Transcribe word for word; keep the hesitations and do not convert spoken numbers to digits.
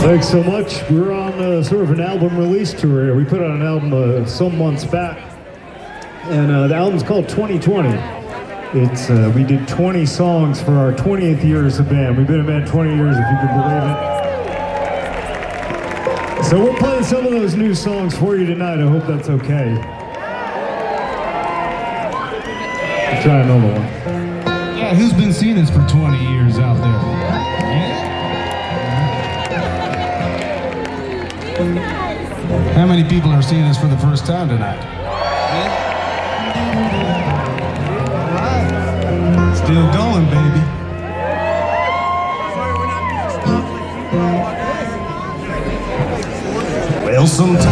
Thanks so much. We're on uh, sort of an album release tour here. We put out an album uh, some months back, and uh, the album's called twenty twenty. It's uh, we did twenty songs for our twentieth year as a band. We've been a band twenty years, if you can believe it. So we're playing some of those new songs for you tonight. I hope that's okay. Let's try another one. Yeah, who's been seeing this for twenty years out there? Yeah. How many people are seeing this for the first time tonight? Yeah. Still going, baby. Well, sometimes.